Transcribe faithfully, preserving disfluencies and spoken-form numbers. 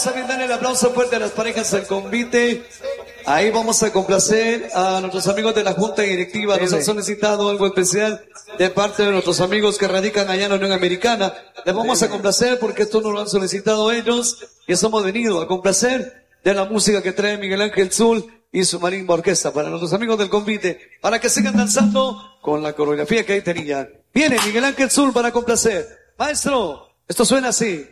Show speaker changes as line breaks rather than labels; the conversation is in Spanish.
Vamos a brindar el aplauso fuerte a las parejas del convite. Ahí vamos a complacer a nuestros amigos de la Junta Directiva. Nos han solicitado algo especial de parte de nuestros amigos que radican allá en la Unión Americana. Les vamos a complacer porque esto nos lo han solicitado ellos y estamos venidos a complacer de la música que trae Miguel Ángel Zul y su marimba orquesta para nuestros amigos del convite, para que sigan danzando con la coreografía que ahí tenían. Viene Miguel Ángel Zul para complacer. Maestro, esto suena así.